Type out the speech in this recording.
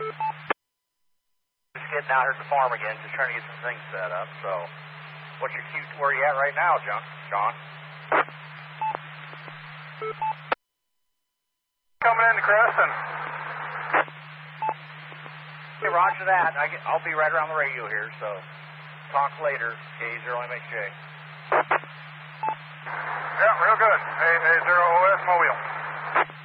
Just getting out here at the farm again, just trying to get some things set up. So, what's your cue? Where are you at right now, John? Coming into Creston. Hey, roger that. I'll be right around the radio here, so talk later, K0MHJ. Yeah, real good. A0OS Mobile.